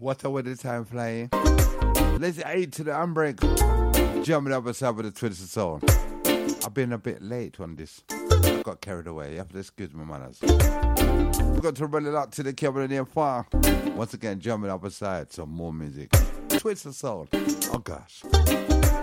What a way the time flying. Let's 8 to the handbrake. Jumping up aside with the Twisted Soul. I've been a bit late on this. I got carried away. You have to excuse my manners. We've got to run a lot to the camera near far. Once again, jumping up aside. Some more music. Twisted Soul. Oh gosh.